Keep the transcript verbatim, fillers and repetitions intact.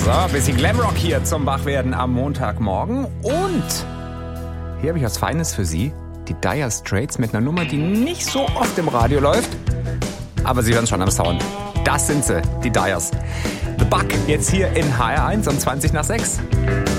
So, ein bisschen Glamrock hier zum Wachwerden am Montagmorgen. Und hier habe ich was Feines für Sie. Die Dire Straits mit einer Nummer, die nicht so oft im Radio läuft. Aber Sie hören es schon am Sound. Das sind sie, die Dires. The Bug, jetzt hier in H R eins um zwanzig nach sechs.